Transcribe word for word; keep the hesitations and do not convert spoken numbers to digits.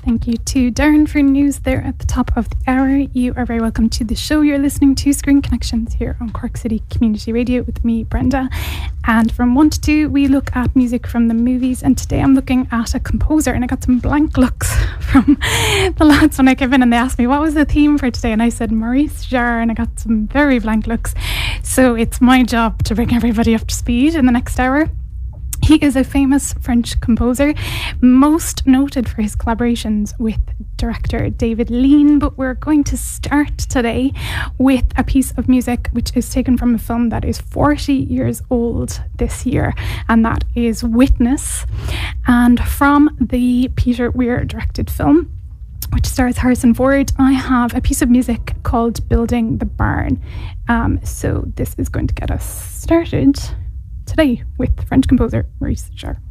Thank you to Darren for news there at the top of the hour. You are very welcome to the show. You're listening to Screen Connections here on Cork City Community Radio with me, Brenda. And from one to two, we look at music from the movies. And today I'm looking at a composer, and I got some blank looks from the lads when I came in, and they asked me what was the theme for today, and I said Maurice Jarre, and I got some very blank looks. So it's my job to bring everybody up to speed in the next hour. He is a famous French composer, most noted for his collaborations with director David Lean, but we're going to start today with a piece of music which is taken from a film that is forty years old this year, and that is Witness. And from the Peter Weir directed film, which stars Harrison Ford, I have a piece of music called Building the Barn. Um, so this is going to get us started today with French composer Maurice Jarre.